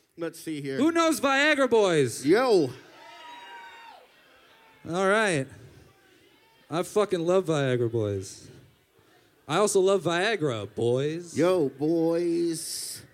Let's see here. Who knows Viagra Boys? Yo. All right. I fucking love Viagra Boys. I also love Viagra Boys. Yo, boys.